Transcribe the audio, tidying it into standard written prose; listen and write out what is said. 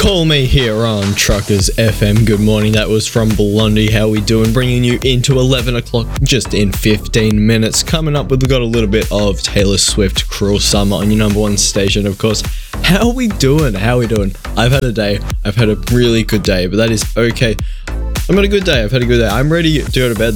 Call me here on Truckers FM. Good morning, that was from Blondie. How we doing? Bringing you into 11 o'clock just in 15 minutes. Coming up, we've got a little bit of Taylor Swift, Cruel Summer on your number one station, of course. How are we doing? I've had a day. I've had a really good day, but that is okay. I've had a good day. I'm ready to go to bed.